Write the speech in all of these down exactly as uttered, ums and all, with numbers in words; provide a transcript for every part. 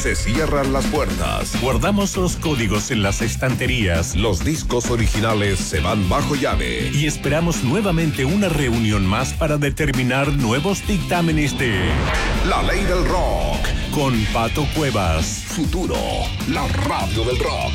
Se cierran las puertas. Guardamos los códigos en las estanterías. Los discos originales se van bajo llave. Y esperamos nuevamente una reunión más para determinar nuevos dictámenes de La Ley del Rock. Con Pato Cuevas. Futuro, la radio del rock.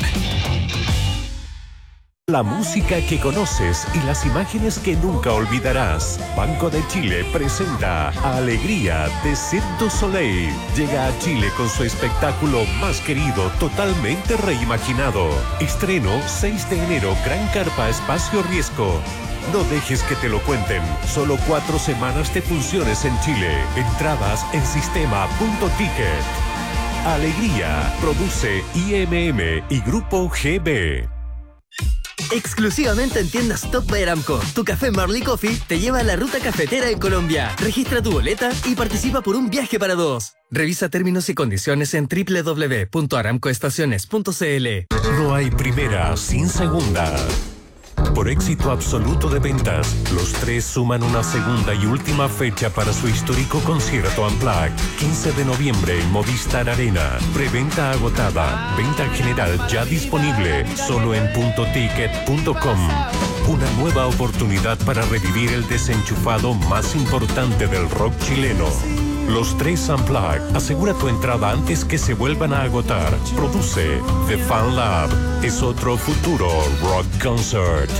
La música que conoces y las imágenes que nunca olvidarás. Banco de Chile presenta Alegría de Cirque du Soleil. Llega a Chile con su espectáculo más querido, totalmente reimaginado. Estreno seis de enero, Gran Carpa Espacio Riesgo. No dejes que te lo cuenten. Solo cuatro semanas de funciones en Chile. Entradas en sistema punto ticket. Alegría. Produce I M M y Grupo G B. Exclusivamente en tiendas Top by Aramco, tu café Marley Coffee te lleva a la ruta cafetera en Colombia. Registra tu boleta y participa por un viaje para dos. Revisa términos y condiciones en doble u doble u doble u punto aramco estaciones punto c l. No hay primera sin segunda. Por éxito absoluto de ventas, los tres suman una segunda y última fecha para su histórico concierto Unplugged. quince de noviembre en Movistar Arena. Preventa agotada. Venta general ya disponible. Solo en punto ticket punto com. Una nueva oportunidad para revivir el desenchufado más importante del rock chileno. Los tres Unplugged. Asegura tu entrada antes que se vuelvan a agotar. Produce The Fan Lab. Es otro futuro rock concert.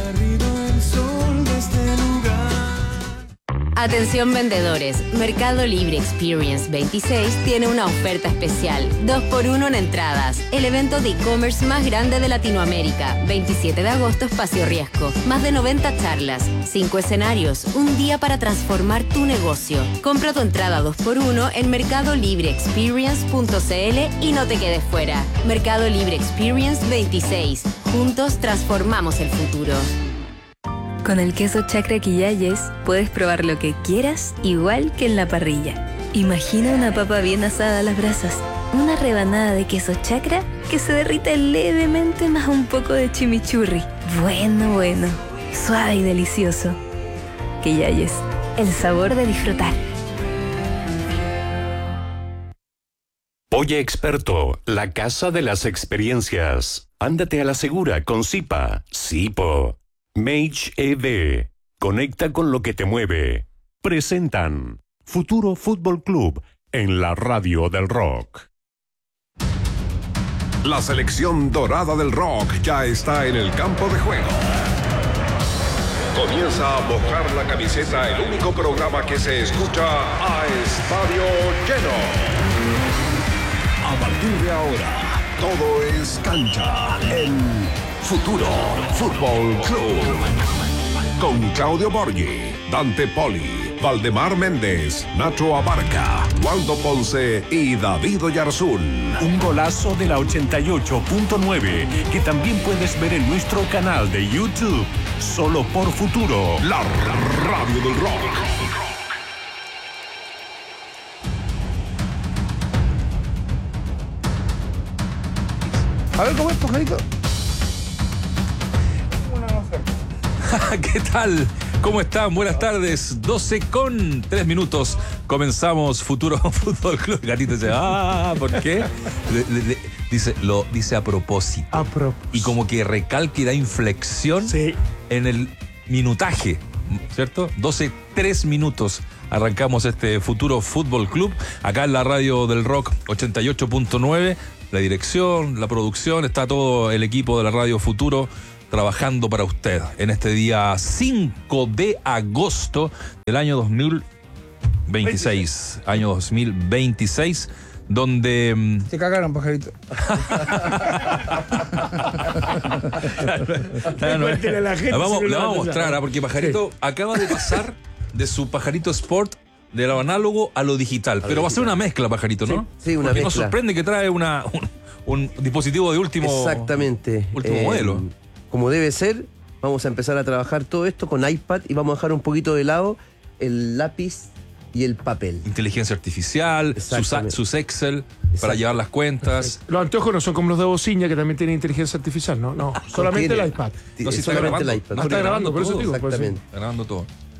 Atención vendedores, Mercado Libre Experience veintiséis tiene una oferta especial, dos por uno en entradas. El evento de e-commerce más grande de Latinoamérica, veintisiete de agosto, Espacio Riesgo. Más de noventa charlas, cinco escenarios, un día para transformar tu negocio. Compra tu entrada dos por uno en mercado libre experience punto c l y no te quedes fuera. Mercado Libre Experience veintiséis. Juntos transformamos el futuro. Con el queso Chacra Quillayes puedes probar lo que quieras, igual que en la parrilla. Imagina una papa bien asada a las brasas, una rebanada de queso Chacra que se derrite levemente más un poco de chimichurri. Bueno, bueno, suave y delicioso. Quillayes, el sabor de disfrutar. Oye Experto, la casa de las experiencias. Ándate a la segura con Zipa. Zipo. Mage E V. Conecta con lo que te mueve. Presentan Futuro Fútbol Club en la radio del rock. La selección dorada del rock ya está en el campo de juego. Comienza a mojar la camiseta, el único programa que se escucha a estadio lleno. A partir de ahora, todo es cancha en Futuro Fútbol Club. Con Claudio Borghi, Dante Poli, Valdemar Méndez, Nacho Abarca, Waldo Ponce y David Oyarzún. Un golazo de la ochenta y ocho punto nueve que también puedes ver en nuestro canal de YouTube. Solo por Futuro, la radio del rock. A ver, ¿cómo es, pajarito? ¿Qué tal? ¿Cómo están? Buenas tardes. doce con tres minutos. Comenzamos Futuro Fútbol Club. Gatito dice, ah, ¿por qué? De, de, de, dice, lo dice a propósito. A propósito. Y como que recalca y da inflexión sí. en el minutaje, ¿cierto? doce, tres minutos. Arrancamos este Futuro Fútbol Club. Acá en la radio del rock ochenta y ocho punto nueve. La dirección, la producción, está todo el equipo de la radio Futuro trabajando para usted en este día cinco de agosto del año dos mil veintiséis. Año dos mil veintiséis, donde... Se cagaron, pajarito. Claro, no, no, la gente vamos, le vamos a mostrar, ¿eh? Porque Pajarito sí. acaba de pasar de su Pajarito Sport de lo análogo a lo digital. A Pero lo va digital. a ser una mezcla, Pajarito, ¿no? Sí, sí una Porque mezcla. nos sorprende que trae una, un, un dispositivo de último... Exactamente. Último eh, modelo. Como debe ser, vamos a empezar a trabajar todo esto con iPad y vamos a dejar un poquito de lado el lápiz y el papel. Inteligencia artificial, sus, sus Excel para llevar las cuentas. Los anteojos no son como los de Bociña, que también tienen inteligencia artificial, ¿no, no, solamente el iPad. No, si solamente está grabando, el iPad. No, está grabando, por eso digo. Exactamente. Está grabando todo.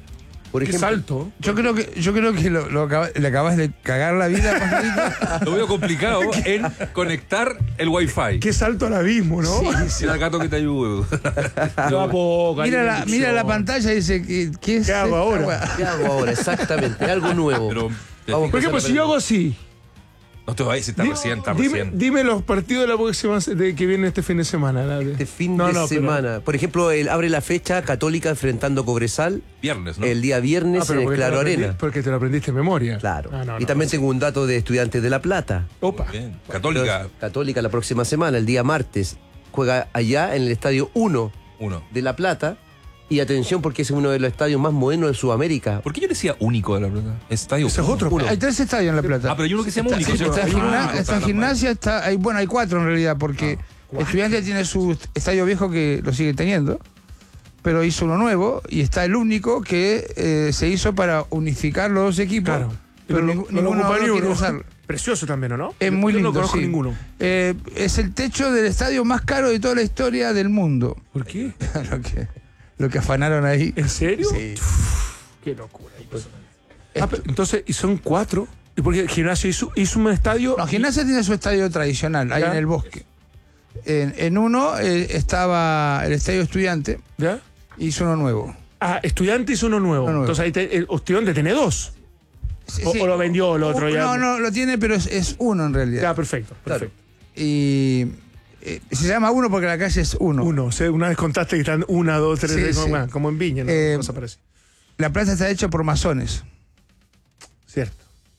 Por Qué ejemplo, salto. Yo creo que, yo creo que lo, lo acaba- le acabas de cagar la vida, Pajarito. Lo veo complicado en conectar el wifi. Qué salto al abismo, ¿no? Mira el gato que te ayude. No, a poco, Mira la, inducción. mira la pantalla y dice, ¿qué, qué es ¿Qué hago esta ahora? weá? ¿qué hago ahora? Exactamente, algo nuevo. Pero, Vamos. Por ejemplo, si yo hago así. no te vayas, está di- recién, está dime, recién. dime los partidos de la próxima de que viene este fin de semana. Dale. Este fin No, de no, pero- semana. Por ejemplo, el, abre la fecha Católica enfrentando Cobresal Viernes, ¿no? el día viernes Ah, pero en el porque te Claro lo aprendi- Arena. Porque te lo aprendiste en memoria. Claro. Ah, no, y no, también no. tengo un dato de Estudiantes de La Plata. Opa. Bien. Católica Católica la próxima semana, el día martes. Juega allá en el Estadio uno uno. de La Plata. Y atención porque es uno de los estadios más modernos de Sudamérica. ¿Por qué yo decía único de la Plata? Estadio Ese es uno. otro. Uno. Hay tres estadios en La Plata. Ah, pero hay uno que se llama único. Sí, ¿cierto? está, Ah, gimna- único, está está gimnasia, está, hay, bueno, hay cuatro en realidad, porque Estudiantes tiene su estadio viejo que lo sigue teniendo, pero hizo uno nuevo y está el único que eh, se hizo para unificar los dos equipos, Claro. pero no lo- ningú- no lo ninguno ocupa lo ni quiere uno. usar. Precioso también, ¿o no? Es Yo- muy yo lindo, no conozco sí. ninguno. Eh, es el techo del estadio más caro de toda la historia del mundo. ¿Por qué? lo, que, lo que afanaron ahí. ¿En serio? Sí. Qué locura. Ah, pero entonces, y son cuatro. ¿Y porque el gimnasio hizo, hizo un estadio? No, Gimnasia tiene su estadio tradicional, ahí ¿Ya? en el bosque. En, en uno eh, estaba el estadio Estudiante, ¿Ya? hizo uno nuevo. Ah, estudiante hizo uno nuevo. Uno nuevo. Entonces ahí te- el estudiante tiene dos. Sí, O- sí. o lo vendió el otro Uh, ya. No, no, lo tiene, pero es, es uno en realidad. Ya, perfecto. perfecto. Y eh, se llama uno porque la calle es uno. Uno. O sea, una vez contaste que están una, dos, tres, Sí, tres, sí. como, ah, como en Viña, ¿no? Eh, Cosa parecida. La plaza está hecha por masones. Cierto.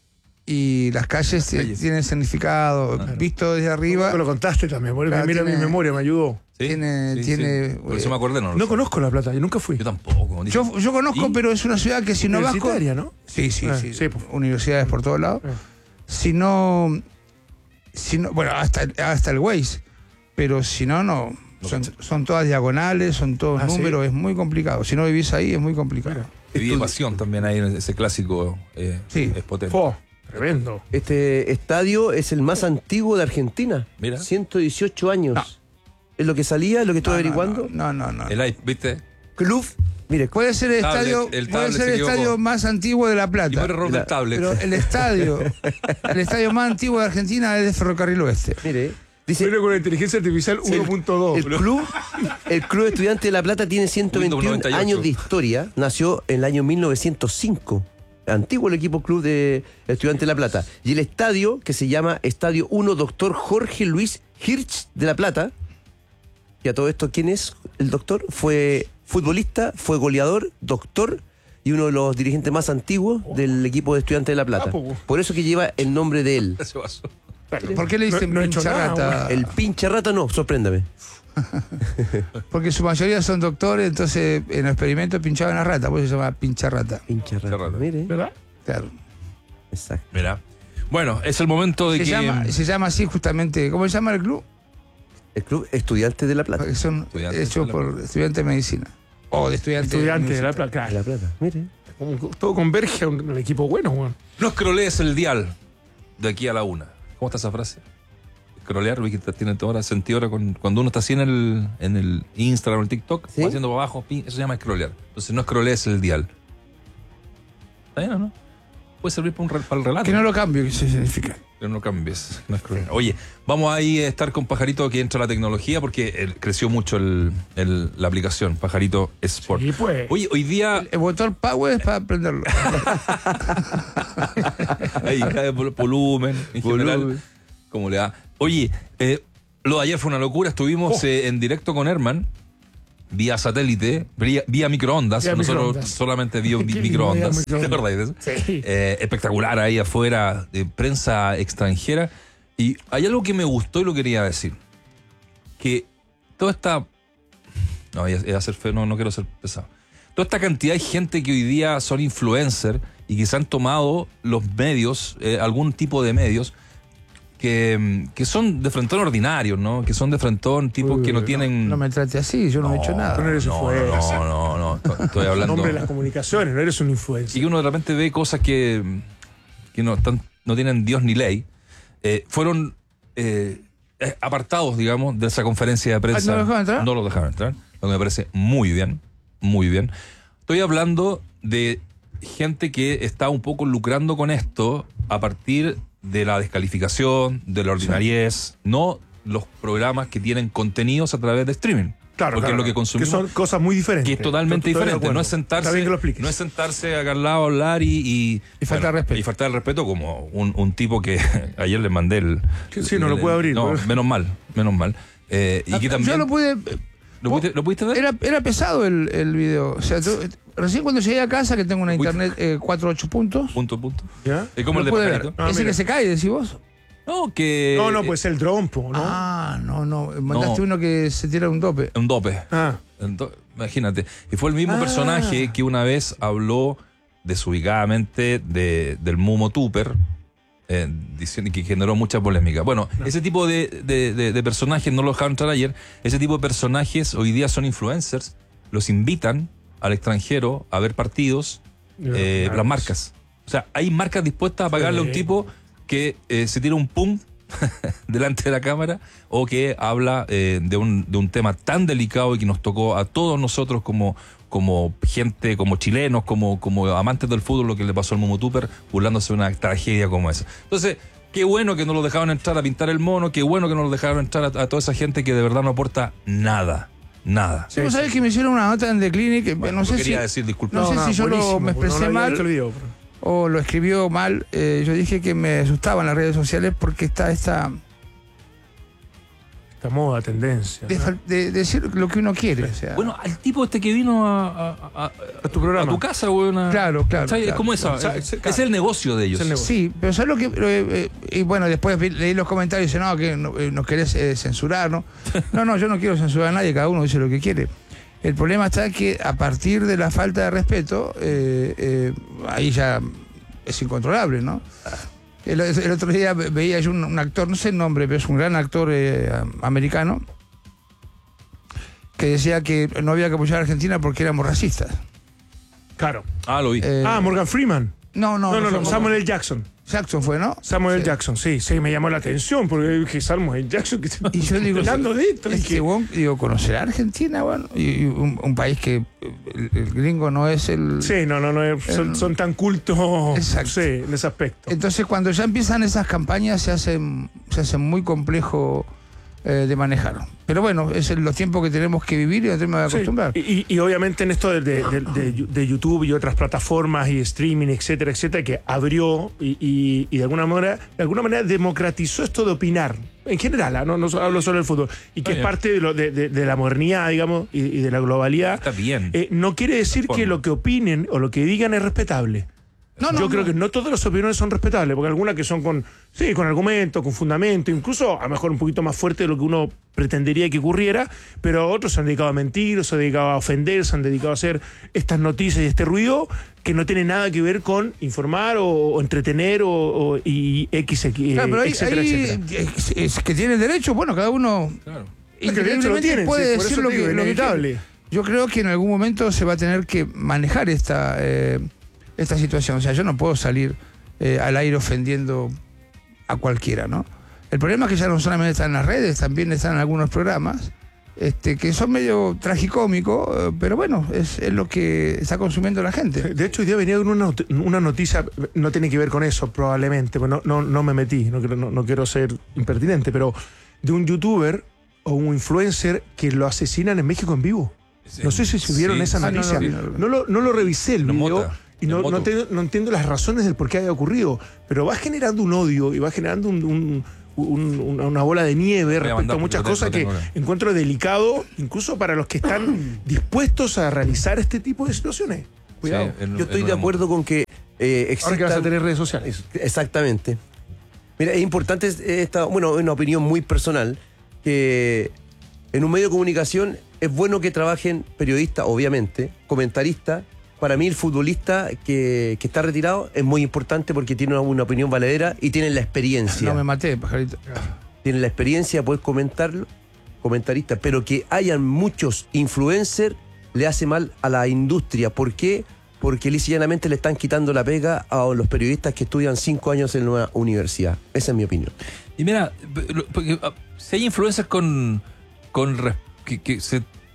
Y las calles, eh, calles. tienen significado. Visto desde arriba, Me lo contaste también, porque Claro, mira tiene- mi memoria, me ayudó. Sí, tiene- sí, tiene, sí. Por eso me acordé, no. lo No sé. conozco La Plata, yo nunca fui. Yo tampoco. dice. yo, yo conozco, ¿Y? pero es una ciudad que si no vas con... Universitaria, ¿no? Sí, sí, Ah, sí. sí, pues. Universidades por todos lados. Ah. Si no, si no. Bueno, hasta, hasta el Waze. Pero si no, no. Son, son todas diagonales, son todos Ah, ¿sí? números, es muy complicado. Si no vivís ahí, es muy complicado. Viví pasión también ahí en ese clásico. Eh, Sí. Es potente. Fo, tremendo. Este estadio es el más antiguo de Argentina. Mira. ciento dieciocho años. No. Es lo que salía, lo que estuve No, no, averiguando. No, no, no. no. El I- ¿viste? Club. Mire, Puede ser el Tablet, estadio, el puede tablet ser se el equivocó. estadio más antiguo de La Y Plata. fue error del La- tablet. Pero el estadio, el estadio más antiguo de Argentina es de Ferrocarril Oeste. mire. Dice, Pero con la inteligencia artificial uno punto dos. el club, el club Estudiante de La Plata tiene ciento veintiún Windows noventa y ocho. años de historia. Nació en el año mil novecientos cinco. Antiguo el equipo club de Estudiante de La Plata. Y el estadio, que se llama Estadio uno Doctor Jorge Luis Hirsch de La Plata. Y a todo esto, ¿quién es el doctor? Fue futbolista, fue goleador, doctor y uno de los dirigentes más antiguos del equipo de Estudiantes de La Plata. Ah, pues. Por eso que lleva el nombre de él. Ese vaso. ¿Por qué le dicen No- no he hecho pincha nada, rata? El pinche rata no, sorpréndame. Porque su mayoría son doctores, entonces en los experimentos pinchaban a rata, por eso se llama pincha rata. Pinche rata. rata. Mire. ¿Verdad? Claro. Exacto. Mira. Bueno, es el momento de Se que. llama, se llama así justamente, ¿cómo se llama el club? El club Estudiantes de La Plata. Porque son Estudiantes hechos de La por estudiantes de medicina. O de estudiantes Estudiante de La universitarios. Plata. De La Plata. Mire. Como todo converge a un, un equipo bueno, weón. No scrollees el dial de aquí a la una. ¿Cómo está esa frase? Scrollear, vi que tiene todo sentido ahora con- cuando uno está así en el, en el Instagram o el TikTok, ¿Sí? va haciendo para abajo, pin, eso se llama scrollear. Entonces no scrollees el dial. ¿Está bien o no? Puede servir para, un, re- para el relato. Que no lo cambio, ¿qué significa? Pero no cambies. No scrollear. Oye, vamos ahí a estar con Pajarito que entra la tecnología porque eh, creció mucho el, el- la aplicación Pajarito Sport. Y pues. Oye, hoy día. El botón power es para prenderlo. Ahí cae vol- volumen, en general. Volumen. ¿Cómo le da? Oye, eh, lo de ayer fue una locura. Estuvimos Oh. eh, en directo con Herman, vía satélite, vía, vía microondas. Vía Nosotros microondas. solamente vio Qué vi- lindo, microondas. vía ¿Te microondas. acuerdas de eso? Sí. Eh, espectacular ahí afuera, de prensa extranjera. Y hay algo que me gustó y lo quería decir. Que toda esta... No, es es hacer feo, no, no quiero ser pesado. Toda esta cantidad de gente que hoy día son influencers y que se han tomado los medios, eh, algún tipo de medios, que, mm, que son de frentón ordinarios, ¿no? Que son de frentón tipos Uy, que no no, tienen... No me trate así, yo no, he hecho no nada. eres no, influencer. no, no, no, no, estoy hablando... Nombre de las comunicaciones, no eres un Y influencer. que uno de repente ve cosas que, que no, están, no tienen Dios ni ley, eh, fueron eh, eh, apartados, digamos, de esa conferencia de prensa. ¿no los dejaron entrar? No los dejaron entrar, lo que me parece muy bien, muy bien. Estoy hablando de gente que está un poco lucrando con esto a partir de la descalificación, de la ordinariez, sí. no los programas que tienen contenidos a través de streaming. Claro, porque claro, es lo que consumimos. Que son cosas muy diferentes. Que es totalmente Estoy diferente. No es sentarse, no es sentarse acá al lado a hablar y. Y, y faltar bueno, respeto. Y faltar el respeto, como un, un tipo que ayer le mandé el. Que sí, no el, lo puede abrir. No, pero... menos mal, menos mal. Eh, y que también. Yo lo pude. ¿Lo pudiste, ¿Lo pudiste ver? Era, era pesado el, el video. O sea, tú, recién cuando llegué a casa, que tengo una internet eh, cuatro ocho puntos. Punto, punto. ¿Ya? Es como el de Pajarito. No, Ese mira. que se cae, decís vos. No, que. No, no, pues el trompo, ¿no? Ah, no, no. Mandaste no. uno que se tira un dope. Un dope. Ah. Entonces, imagínate. Y fue el mismo ah. personaje que una vez habló desubicadamente de, del Mumo Tupper, eh, diciendo que generó mucha polémica. Bueno, no. ese tipo de, de, de, de personajes, no lo dejaron entrar ayer, ese tipo de personajes hoy día son influencers, los invitan al extranjero a ver partidos, no, eh, claro. las marcas. O sea, hay marcas dispuestas a pagarle sí. a un tipo que eh, se tira un pum delante de la cámara o que habla eh, de, un, de un tema tan delicado y que nos tocó a todos nosotros como, como gente, como chilenos, como, como amantes del fútbol, lo que le pasó al Mumo Tupper, burlándose de una tragedia como esa. Entonces, qué bueno que no lo dejaron entrar a pintar el mono, qué bueno que no lo dejaron entrar a, a toda esa gente que de verdad no aporta nada. Nada. Sí, vos sabés que me hicieron una nota en The Clinic, bueno, no sé quería si, decir, disculpa. no, no sé no, si yo lo, me expresé no mal video, o lo escribió mal. Eh, yo dije que me asustaba en las redes sociales porque está esta... Esta moda, tendencia. De, ¿no? de, de decir lo que uno quiere. O sea. Bueno, al tipo este que vino a, a, a, a tu programa. A tu casa, güey. Una... Claro, claro. ¿Sabes? claro ¿Cómo es eso? Claro. Es, es el negocio de ellos. Negocio. Sí, pero ¿sabes lo que...? Eh, eh, y bueno, después leí los comentarios y dice, no, que no, eh, nos querés eh, censurar, ¿no? No, no, yo no quiero censurar a nadie, cada uno dice lo que quiere. El problema está que a partir de la falta de respeto, eh, eh, ahí ya es incontrolable, ¿no? El, el otro día veía yo un, un actor, no sé el nombre, pero es un gran actor eh, americano, que decía que no había que apoyar a Argentina porque éramos racistas. Claro. Ah, lo vi. Eh, ah, Morgan Freeman. No, no, no, no, no, no Samuel L. Jackson. Jackson fue, ¿no? Samuel L. Sí. Jackson, sí, sí, me llamó la atención porque dije Samuel L. Jackson que y yo digo, hablando de esto. Este que... bon, digo, ¿conocerá Argentina? Bueno, y, y un, un país que el, el gringo no es el... Sí, no, no, no, es, el, son, son tan cultos, exacto. Sí, en ese aspecto. Entonces, cuando ya empiezan esas campañas, se hacen, se hace muy complejo eh, de manejar. Pero bueno, es los tiempos que tenemos que vivir y nos tenemos que acostumbrar. Sí. Y, y, y obviamente en esto de, de, de, de, de YouTube y otras plataformas y streaming, etcétera, etcétera, que abrió y, y, y de alguna manera, de alguna manera democratizó esto de opinar. En general, no, no hablo solo del fútbol. Y que Oye. es parte de, lo, de, de, de la modernidad, digamos, y, y de la globalidad. Está bien. Eh, no quiere decir que lo que opinen o lo que digan es respetable. No, no, Yo creo no. que no todas las opiniones son respetables, porque algunas que son con, sí, con argumento, con fundamento, incluso a lo mejor un poquito más fuerte de lo que uno pretendería que ocurriera, pero otros se han dedicado a mentir, se han dedicado a ofender, se han dedicado a hacer estas noticias y este ruido que no tiene nada que ver con informar o, o entretener o, o y X, eh, claro, pero hay, etcétera, hay, etcétera. Es, es que tiene derecho, bueno, cada uno claro. increíblemente tienen, puede sí, decir lo, digo, que, lo que quiere. Yo creo que en algún momento se va a tener que manejar esta... Eh, esta situación, o sea, yo no puedo salir eh, al aire ofendiendo a cualquiera, ¿no? El problema es que ya no solamente están en las redes, también están en algunos programas este, que son medio tragicómicos, eh, pero bueno, es, es lo que está consumiendo la gente. De hecho, hoy día venía una, una noticia, no tiene que ver con eso probablemente, pues no, no, no me metí, no, no, no quiero ser impertinente, pero de un youtuber o un influencer que lo asesinan en México en vivo. Sí. No sé si vieron sí, esa noticia. Ah, no, no, no, no, lo, no lo revisé el video. Y no, no, te, no entiendo las razones del por qué haya ocurrido, pero va generando un odio y va generando un, un, un, una, una bola de nieve respecto mandar, a muchas cosas que encuentro delicado, incluso para los que están dispuestos a realizar este tipo de situaciones. Cuidado. Sí, en, Yo estoy de acuerdo con que eh, existan... Ahora que vas a tener redes sociales. Exactamente. Mira, es importante esta, bueno, una opinión muy personal, que en un medio de comunicación es bueno que trabajen periodistas, obviamente, comentaristas. Para mí el futbolista que, que está retirado es muy importante porque tiene una, una opinión valedera y tiene la experiencia. No me maté, pajarito. Tiene la experiencia, puedes comentarlo, comentarista, pero que hayan muchos influencers le hace mal a la industria. ¿Por qué? Porque lisa y llanamente le están quitando la pega a los periodistas que estudian cinco años en una universidad. Esa es mi opinión. Y mira, porque, si hay influencers con, con que, que se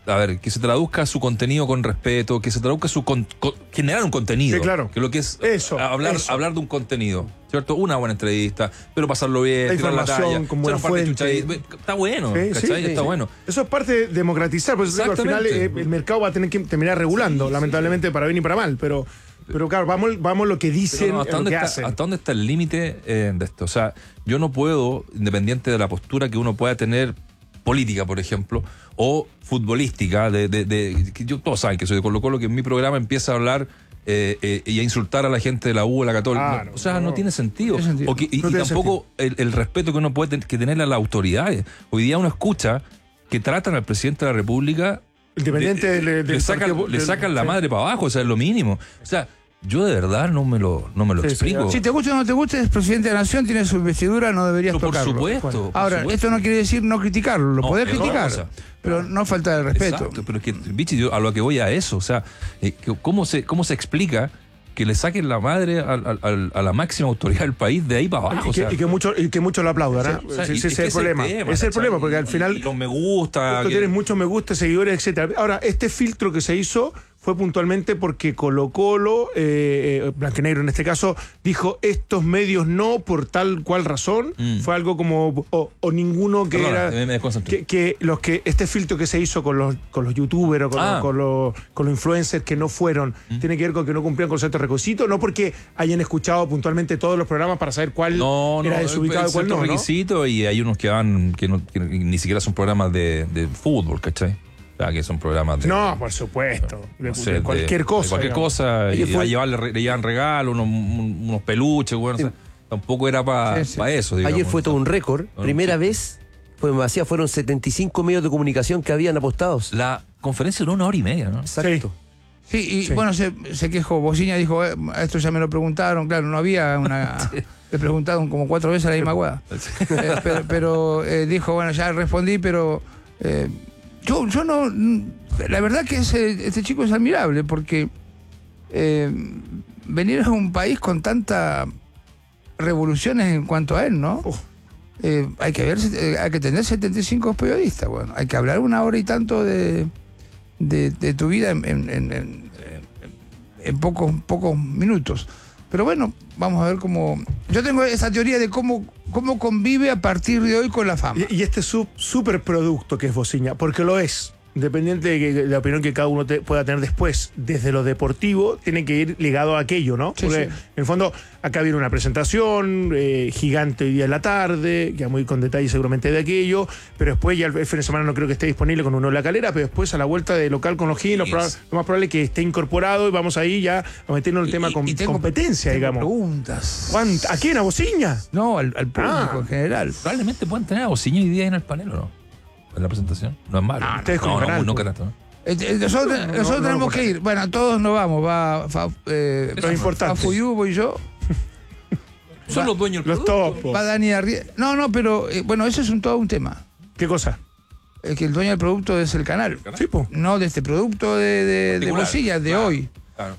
a ver, que se traduzca su contenido con respeto, que se traduzca su con, con, generar un contenido. Sí, claro. Que lo que es Eso, hablar, eso. hablar de un contenido, ¿cierto? Una buena entrevista, pero pasarlo bien, La tirar la información talla, como echar una un par de fuente. chuchaditas. Está bueno, Sí, ¿cachai? sí, Está sí. bueno. Eso es parte de democratizar, porque al final eh, el mercado va a tener que terminar regulando, Sí, lamentablemente, sí. para bien y para mal, pero, pero claro, vamos, vamos lo que dicen, Pero no, ¿hasta, lo dónde que está, hacen. ¿Hasta dónde está el límite eh, de esto? O sea, yo no puedo, independiente de la postura que uno pueda tener política, por ejemplo, o futbolística, de, de, de que yo todos saben que soy de Colo Colo, que en mi programa empieza a hablar eh, eh, y a insultar a la gente de la U, de la Católica. Claro, o sea, no, no. tiene sentido. Tiene sentido. O que- y No y tiene tampoco el, el respeto que uno puede ten- que tener a las autoridades. Hoy día uno escucha que tratan al presidente de la República Independiente de- del- del le sacan, partido- le del- sacan la sí. madre para abajo, o sea, es lo mínimo. O sea, yo de verdad no me lo, no me lo Sí, sí, explico. Si te gusta o no te gusta, es presidente de la nación, tiene su investidura, no deberías Pero por tocarlo. supuesto. por Ahora, supuesto. esto no quiere decir no criticarlo, lo No, podés es otra criticar, cosa. pero no falta de respeto. Exacto, pero es que, bichi, yo a lo que voy a eso, o sea, eh, que- ¿cómo se, cómo se explica que le saquen la madre a, a- a- a la máxima autoridad del país de ahí para abajo? Y o que, sea, y que muchos y que muchos lo aplaudan, ¿ah? o sea, Sí, y- sí, es ese que es el problema. tema, Ese es el ¿cachai? problema, porque al Y- final y los me gusta. tú que- tienes muchos me gusta, seguidores, etcétera. Ahora, este filtro que se hizo fue puntualmente porque Colo Colo, eh, eh, Blanquenegro en este caso, dijo estos medios no por tal cual razón. Mm. Fue algo como, o, o ninguno que Perdona, era... me- me desconcentré. Que, que los que este filtro que se hizo con los con los youtubers o con, Ah. los, con, los, con los influencers que no fueron, Mm. tiene que ver con que no cumplían con ciertos requisitos, no porque hayan escuchado puntualmente todos los programas para saber cuál No, no, era desubicado y cuál no, ¿no? requisito y hay unos que van, que, no, que ni siquiera son programas de, de fútbol, ¿cachai? O sea, que son programas de... No, por supuesto. De, no sé, de de- cualquier cosa. de cualquier digamos. cosa, Y y, fue- a llevarle, re- le llevan regalos, unos, un- unos peluches, bueno, o sea, tampoco era para Sí, sí. eso, digamos. Ayer fue todo un récord. No, Primera sí. vez, fue demasiado, fueron setenta y cinco medios de comunicación que habían apostados. La conferencia duró una hora y media, ¿no? Exacto. Sí, y Sí. bueno, se, se quejó. Bociña dijo, eh, esto ya me lo preguntaron, claro, no había una... Le preguntaron como cuatro veces la misma hueá. Eh, pero pero, eh, dijo, bueno, ya respondí, pero eh, yo, yo no... La verdad que ese, este chico es admirable, porque eh, venir a un país con tantas revoluciones en cuanto a él, ¿no? Uf. Eh, hay que ver, eh, hay que tener setenta y cinco periodistas, bueno, hay que hablar una hora y tanto de, de, de tu vida en, en, en- en- en pocos, pocos minutos. Pero bueno, vamos a ver cómo... Yo tengo esa teoría de cómo, cómo convive a partir de hoy con la fama. Y, y este sub, superproducto que es Bociña, porque lo es. Independiente de, que- de la opinión que cada uno te- pueda tener después, desde lo deportivo, tiene que ir ligado a aquello, ¿no? Sí, Porque sí. en el fondo, acá viene una presentación eh, gigante hoy día en la tarde, ya muy con detalle seguramente de aquello, pero después ya el fin de semana no creo que esté disponible con uno de la calera, pero después a la vuelta de local con los ginos, Sí, proba- es. lo más probable es que esté incorporado y vamos ahí ya a meternos en el Y- tema y- con y tengo- competencia, tengo digamos. preguntas. ¿Cuánta- ¿A quién? ¿A Bociña? No, al, al público Ah. en general. Probablemente puedan tener a Bociña hoy día en el panel, ¿o no? En la presentación. No es malo. No, ustedes no, como no, canal, muy- no pues. canasto, ¿no? Eh, eh, Nosotros, No, no, nosotros no, no, tenemos no, que ir. Bueno, todos nos vamos. Va fa, eh, Los importantes. Fafuyú, voy yo. Son los dueños del Los producto. topos. Va Dani Arrie- No, no, pero eh, bueno, eso es un, todo un tema. ¿Qué cosa? Es que el dueño del producto es el canal. Sí, po. No de este producto de, de, de Particular. Bocilla, de Claro, hoy. claro.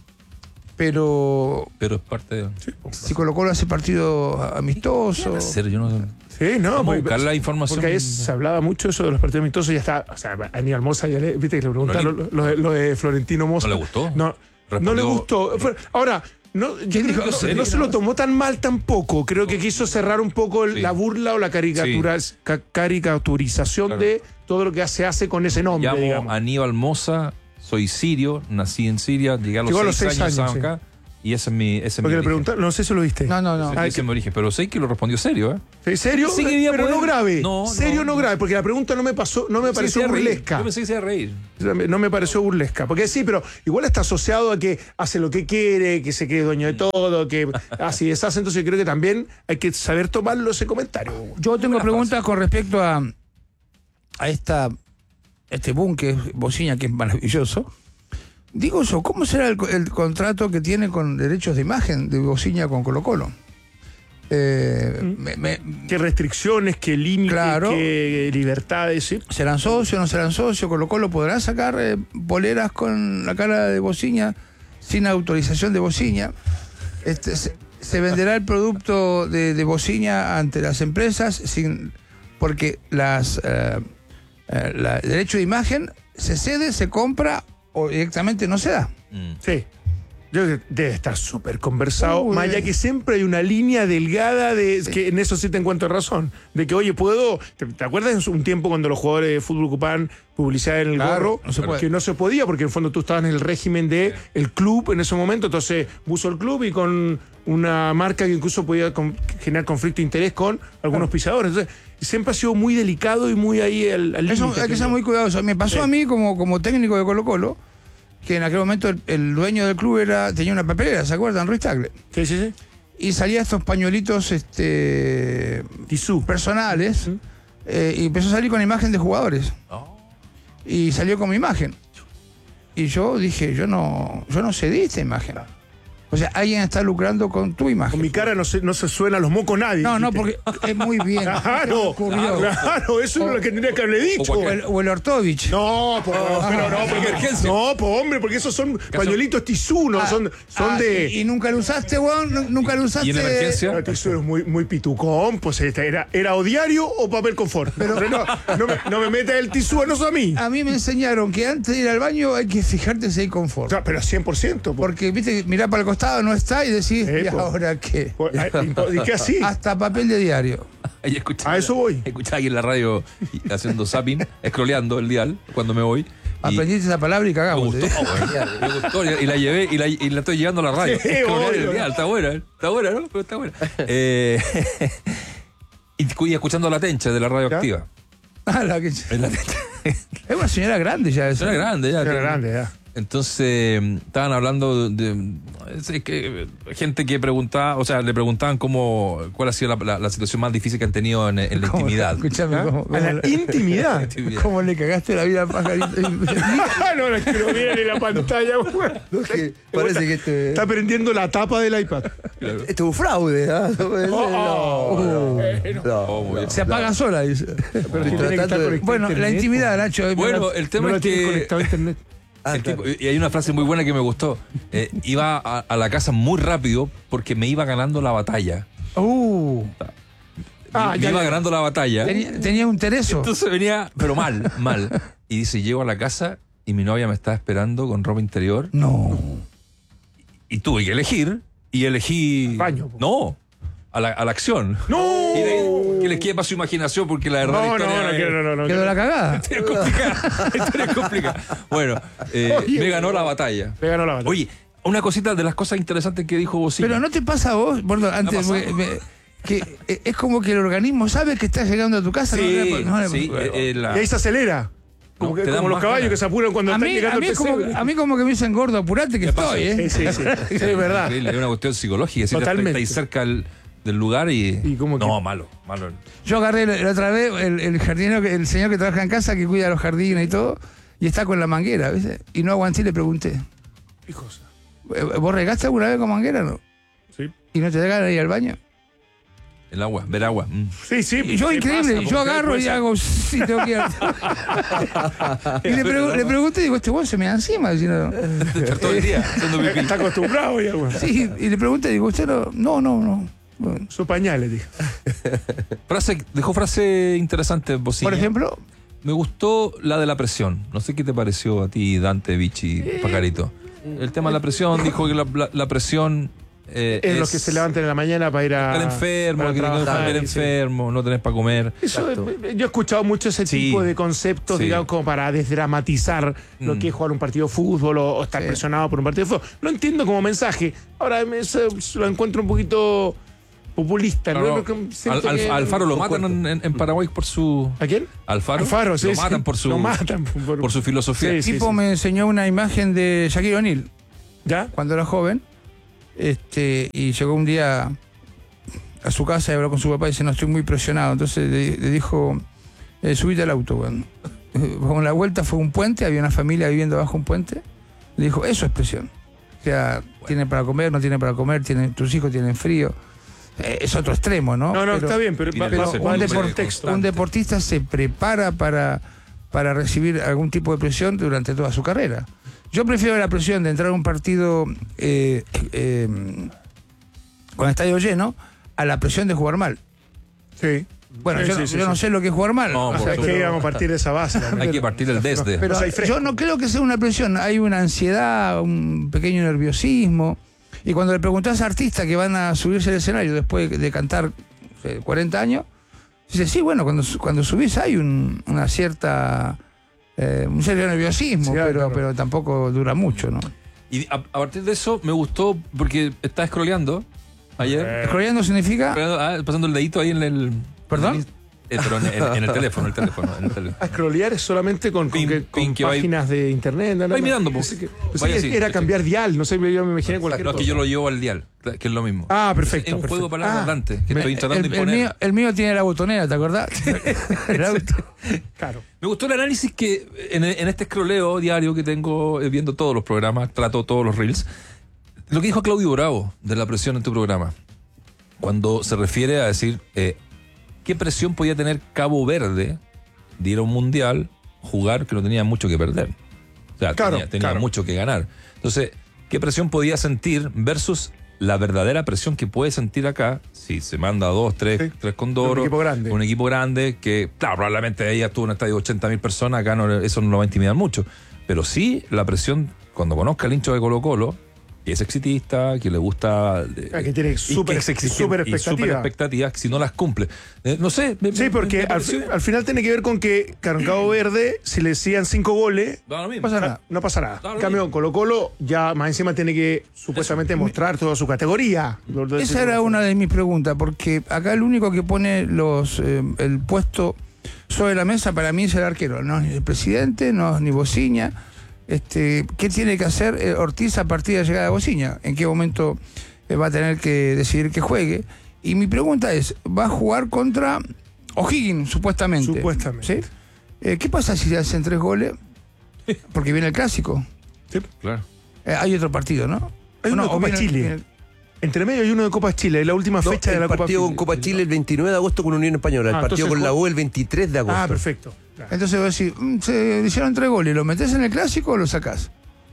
Pero Pero es parte de... si Colo Colo hace partido amistoso. Hacer, yo no sé. Sí, no, Vamos a porque- buscar la información. Porque ahí se hablaba mucho eso de los partidos amistosos y ya está. O sea, a Aníbal Moza, ya le, viste que le preguntaron No lo, lo de, lo de Florentino Moza. ¿No le gustó? No, no Respondió- le gustó. Fue- Ahora, no, yo creo dijo? que no, ¿Serio? no se lo tomó tan mal tampoco. Creo que quiso cerrar un poco el- Sí. la burla o la caricatura, ca- caricaturización Claro. de todo lo que se hace con ese nombre, Llamo digamos. Aníbal Moza, soy sirio, nací en Siria, llegué a los, Llegó a los seis, seis años, años, acá, y ese es mi, ese es mi Porque le origen. preguntaron, no sé si lo viste. No, no, no. Ese- Ah, ese es mi origen, pero sé que lo respondió serio, ¿eh? ¿En serio? Sí, que debía pero poder- no grave. No, serio no, no, no. grave, porque la pregunta no me pasó, no me Yo pensé que se pareció iba a reír. burlesca. Yo pensé que se iba a reír. No me pareció burlesca. Porque sí, pero igual está asociado a que hace lo que quiere, que se quede dueño de todo, que así deshace. Entonces yo creo que también hay que saber tomarlo ese comentario. Yo tengo preguntas con respecto a, a esta este boom que es Bociña, que es maravilloso. Digo yo, ¿cómo será el, el contrato que tiene con derechos de imagen de Bociña con Colo Colo? Eh, me- me- ¿Qué restricciones, qué límites, Claro. qué libertades? ¿Sí? ¿Serán socios, no serán socios? ¿Colo Colo podrá sacar eh, boleras con la cara de Bociña sin autorización de Bociña? Este, se, se venderá el producto de, de Bociña ante las empresas sin porque las eh, eh, la- el derecho de imagen se cede, se compra o directamente no se da. Mm. Sí. Yo creo que debe estar súper conversado, Uh, más allá eh. que siempre hay una línea delgada de que en eso sí te encuentro razón, de que oye, puedo, ¿te, te acuerdas un tiempo cuando los jugadores de fútbol ocupaban publicidad en el Claro, gorro? no se puede. Que no se podía, porque en el fondo tú estabas en el régimen de el club en ese momento, entonces puso el club y con una marca que incluso podía con- generar conflicto de interés con algunos pisadores. Entonces, siempre ha sido muy delicado y muy ahí al, al Eso límite, hay que ser creo. muy cuidadoso. Me pasó Sí. a mí como, como técnico de Colo Colo, que en aquel momento el, el dueño del club era tenía una papelera, ¿se acuerdan? Ruiz Tagle. Sí, sí, sí. Y salía estos pañuelitos este, Tisú. personales eh, y empezó a salir con imagen de jugadores. Y salió con mi imagen. Y yo dije, yo no, yo no cedí esta imagen. O sea, alguien está lucrando con tu imagen. Con mi cara no se, no se suena a los mocos nadie. No, no, dijiste. porque es muy bien. Claro, ocurrió? claro, eso es lo que tendría que haberle dicho. O el, o el Ortovich. No, po, pero no, porque, no, po, hombre, porque esos son pañuelitos tisú, no Ah, son, son ah, de. Y, y nunca lo usaste, weón. nu- Nunca lo usaste. ¿Y en emergencia? No, tisú es muy, muy pitucón, pues este, era, era o diario o papel confort. Pero no, no, me, no me metas el tisú a no a mí. A mí me enseñaron que antes de ir al baño hay que fijarte si hay O confort. sea, pero cien por ciento. po. Porque, viste, mirá para el costado, no está y decís, Eh, ¿y po. ahora qué? Po- ¿Y qué así? Hasta papel de diario. Ahí escuché- A eso voy. Escuchaba aquí en la radio y- haciendo zapping, scrolleando el dial cuando me voy. y Aprendiste esa palabra y Me cagamos. gustó, ¿eh? güey. Me gustó y la llevé y la, y la estoy llevando a la radio. Sí, Scrollear obvio. el dial, está buena, ¿eh? Está buena, ¿no? Pero está buena. Eh, y, y escuchando la tencha de la radioactiva. Ah, la que- En la tencha. Es una señora grande ya. Eso. Era grande ya. Era tiene- grande, ya. Entonces, mm, estaban hablando de, de- es que gente que preguntaba, o sea, le preguntaban cómo, cuál ha sido la, la- la situación más difícil que han tenido en, en la ¿Cómo- intimidad. Escuchame, ¿cómo, A cómo la le- intimidad. Intimidad. cómo le cagaste la vida a Pajarito? no, no, es que lo miren en la pantalla, güey. que parece que este, Está prendiendo la tapa del iPad. este es un fraude. ¿ah? No puede ser, Oh, no. No. Oh, muy bien. Se apaga sola, dice. Pero Estoy tiene que estar tratando de- conectado Bueno, a la internet, intimidad, Nacho. es Bueno, verdad. el po. tema No la es tiene que conectado a internet. Ah, el claro. tipo- y hay una frase muy buena que me gustó. Eh, iba a, a la casa muy rápido porque me iba ganando la batalla. Uh, Ah, me ya, iba ya. ganando la batalla. tenía, tenía un tereso. Entonces venía, pero mal, mal. Y dice, llego a la casa y mi novia me estaba esperando con ropa interior. No. Y tuve que elegir. Y elegí. Al baño, po. No, a la, a la acción. ¡No! Y de- que les quede para su imaginación porque la verdad la No, no, historia no, es- quiero, no, no, no. Quedó la cagada. es complicada. La historia es complicada. Bueno, eh, Oye, me ganó la batalla. Le ganó la batalla. Oye, una cosita de las cosas interesantes que dijo Bocina. Pero no te pasa a vos, perdón, antes, pasado. me- me- que eh, es como que el organismo sabe que estás llegando a tu casa. Sí, no le- no le- sí, eh, eh, la- Y ahí se acelera. Como, No, que- te dan como los más caballos ganas. que se apuran cuando A están mí, llegando a, mí al es como, P C. a mí como que me dicen gordo, apurate que pasa? estoy, ¿eh? Sí, sí, sí. Sí, es verdad. Increíble, es una cuestión psicológica. Si Totalmente. estáis cerca del, del lugar y. ¿Y cómo no, que? malo, malo. Yo agarré la, la otra vez el, el jardinero, que- el señor que trabaja en casa, que cuida los jardines y todo, y está con la manguera, ¿viste? Y no aguanté y le pregunté, ¿Qué cosa? "¿Eh, ¿vos regaste alguna vez con manguera no? Sí. ¿Y no te dejan ir al baño? El agua, ver agua. mm. Sí, sí. Y yo, ¿qué increíble, pasa? yo Porque agarro puede y ser- hago, sí, tengo que ir. al- y le, pregu- le pregunté, digo, este vos se me da encima. diciendo, Estar todo el día haciendo pipí. Está acostumbrado ya, güey. sí, y le pregunté, digo, usted no, no, no, no. Bueno, Sus pañales, dijo. Frase, dejó frase interesante, Bocina. por ejemplo, Me gustó la de la presión. No sé qué te pareció a ti, Dante, Vichy, Pajarito. El tema de la presión, dijo que la, la- la presión eh, Es, los que se levantan en la mañana para ir a. estar enfermo, para que tenés trabajar, familiar sí, sí. enfermo, no tenés para comer. Eso, eh, yo he escuchado mucho ese Sí. tipo de conceptos, Sí. digamos, como para desdramatizar lo Mm. que es jugar un partido de fútbol o, o estar Sí. presionado por un partido de fútbol. Lo entiendo como mensaje. Ahora me- eso lo encuentro un poquito populista. No, ¿no? no. Lo que siento Al- al- que- Alfaro lo por matan cuerpo. en, en- en Paraguay por su. ¿A quién? Alfaro. Alfaro, sí, Lo sí. matan por su, Lo matan por, por su filosofía. Sí, el sí, tipo sí. me enseñó una imagen de Shaquille O'Neal ¿Ya? cuando era joven, este, y llegó un día a su casa y habló con su papá y dice, no, estoy muy presionado. Entonces le, le dijo, eh, subite al auto, weón. Con la vuelta fue un puente, había una familia viviendo bajo un puente. Le dijo, eso es presión. O sea, tienen para comer, no tienen para comer, tienen, tus hijos tienen frío. Eh, es otro extremo, ¿no? No, no, Pero- está bien, pero, Tiene pero base, un base deporte constante. un deportista se prepara para, para recibir algún tipo de presión durante toda su carrera. Yo prefiero la presión de entrar a un partido eh, eh, con estadio lleno a la presión de jugar mal. Sí. Bueno, Sí, yo, sí, no, sí, yo sí. no sé lo que es jugar mal. No, o por sea, Es que pero- íbamos a partir de esa base. también. Hay que partir del desde. Pero No soy fresco. yo no creo que sea una presión, hay una ansiedad, un pequeño nerviosismo. Y cuando le preguntás a artistas que van a subirse al escenario después de cantar no sé, cuarenta años, dice, sí, bueno, cuando, su- cuando subís hay un- una cierta, eh, un cierto nerviosismo, Sí, pero, claro. pero tampoco dura mucho, ¿no? Y a, a partir de eso me gustó porque estaba scrolleando ayer. Scrolleando significa, scrolleando, ah, pasando el dedito ahí en el. ¿Perdón? en el- eh, pero en, en- en el teléfono, el teléfono, en el teléfono. A scrollear es solamente con, con Pin, que- pin, con que va- páginas de internet. nada Vais más. mirando, po. Pensé que, pensé Vaya que así, era ¿cachai? cambiar dial, no sé, yo me imaginé cualquier No, es cosa. que yo lo llevo al dial, que es lo mismo. Ah, perfecto. Es un juego de perfecto. palabras Ah, adelante que me- estoy tratando el, de el imponer. mío, el mío tiene la botonera, ¿te acordás? El auto. Claro. Me gustó el análisis que en, en este scrolleo diario que tengo eh, viendo todos los programas, trato todos los reels, lo que dijo Claudio Bravo de la presión en tu programa, cuando se refiere a decir eh, qué presión podía tener Cabo Verde de ir a un mundial, jugar, que no tenía mucho que perder. O sea, Claro, tenía, tenía claro. mucho que ganar. Entonces, ¿qué presión podía sentir versus la verdadera presión que puede sentir acá si se manda dos, tres, Sí. tres Condoro? Un equipo grande. Un equipo grande que, claro, probablemente ella estuvo en un estadio de ochenta mil personas, acá no, eso no lo va a intimidar mucho. Pero sí la presión, cuando conozca al hincha de Colo Colo, que es exitista, que le gusta... eh, Ah, que tiene y súper- que es exigente súper y expectativa. súper expectativas, si no las cumple. Eh, no sé. me- Sí, me- porque me al, pareció- al final tiene que ver con que claro, en Cabo Verde, si le decían cinco goles, Da lo mismo. pasa nada. no pasa nada. Claro, En cambio, mismo. Colo Colo ya más encima tiene que supuestamente mostrar toda su categoría. Esa era una de mis preguntas, porque acá el único que pone los eh, el puesto sobre la mesa para mí es el arquero, no es ni el presidente, no es ni Bociña. Este, ¿qué tiene que hacer eh, Ortiz a partir de la llegada de Bociña? ¿En qué momento eh, va a tener que decidir que juegue? Y mi pregunta es, ¿va a jugar contra O'Higgins, supuestamente? Supuestamente. ¿Sí? Eh, ¿Qué pasa si le hacen tres goles? Porque viene el clásico. Claro. Eh, hay otro partido, ¿no? Hay uno No, de Copa viene- Chile. viene- Entre medio hay uno de Copa Chile, la última No, fecha de el la Copa partido con Chile. Copa Chile el veintinueve de agosto con Unión Española. El Ah, partido entonces con la jue- U el veintitrés de agosto. Ah, perfecto. Claro. Entonces vos decís, mm, se le hicieron tres goles, ¿lo metés en el clásico o lo sacás?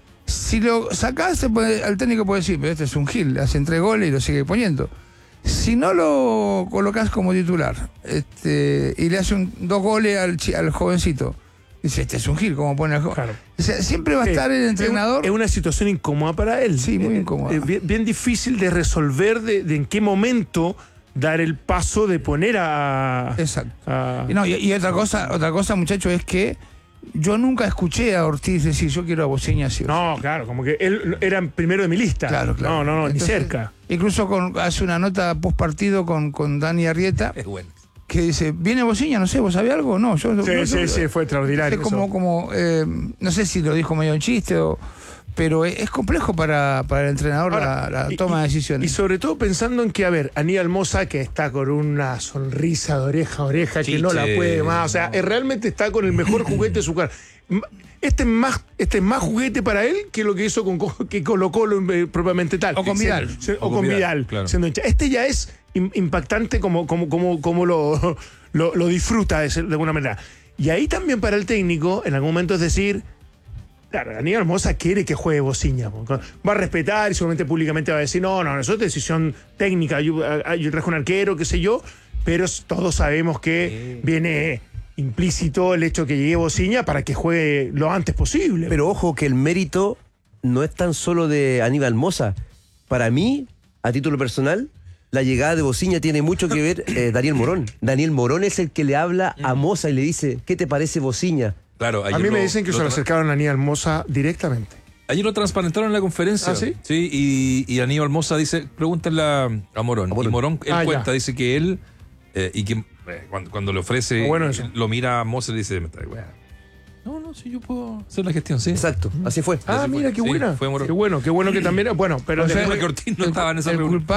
Si lo sacás, se puede- al técnico puede decir, pero este es un gil, le hacen tres goles y lo sigue poniendo. Si no lo colocás como titular este, y le hace un- dos goles al, chi- al jovencito, dice, este es un gil, como pone al joven. Claro. O sea, siempre va a Eh, estar el es un- entrenador. Es una situación incómoda para él. Sí, muy Eh, incómoda. eh, bien, bien difícil de resolver de, de en qué momento dar el paso de poner a. Exacto. a- Y, no, y, y otra cosa, otra cosa, muchachos, es que yo nunca escuché a Ortiz decir, yo quiero a Bociña así. o sí". No, claro, como que él era primero de mi lista. Claro, claro. No, no, no, ni Entonces, cerca. Incluso con, hace una nota post partido con, con Dani Arrieta Es bueno. que dice, ¿viene Bociña? No sé, ¿vos sabés algo? No, yo Sí, yo- sí, yo- sí, fue extraordinario. es como, eso. como eh, no sé si lo dijo medio en chiste o. Pero es es complejo para, para el entrenador Ahora, la, la y- toma y- de decisiones. Y sobre todo pensando en que, a ver, Aníbal Mosa, que está con una sonrisa de oreja a oreja, que no la Chiche. puede más. O sea, eh, realmente está con el mejor juguete de su cara. M- Este es más, este es más juguete para él que lo que hizo con Co- que Colo Colo eh, propiamente tal. O con Se- Vidal. se- o, O con con Vidal, Vidal. claro. siendo hincha. Este ya es im- impactante como, como, como, como lo, lo, lo disfruta de, ser- de alguna manera. Y ahí también para el técnico, en algún momento es decir, claro, Aníbal Mosa quiere que juegue Bociña. Va a respetar y seguramente públicamente va a decir, no, no, eso es decisión técnica, yo, a- yo traje un arquero, qué sé yo, pero s- todos sabemos que viene implícito el hecho que llegue Bociña para que juegue lo antes posible. Pero ojo que el mérito no es tan solo de Aníbal Mosa. Para mí, a título personal, la llegada de Bociña tiene mucho que ver eh, Daniel Morón. Daniel Morón es el que le habla a Mosa y le dice, ¿qué te parece Bociña? Claro, a ayer mí me lo- dicen que lo se lo tra- acercaron a Aníbal Mosa directamente. Ayer lo transparentaron en la conferencia. ¿Ah, sí? Sí, y, y Aníbal Mosa dice, pregúntenle a, a Morón. A Morón. Y Morón, él Ah, cuenta, ya. dice que él, eh, y que eh, cuando, cuando le ofrece, Ah, bueno eso. lo mira a Mosa y le dice, me está weá. No, no, sí, yo puedo hacer la gestión, sí. Exacto, así fue. Ah, Así fue. mira, qué Sí, buena. fue Morón. Qué bueno, qué bueno que también. Bueno, pero O sea, Lástima que Ortiz no el- estaba en esa el reunión. culpable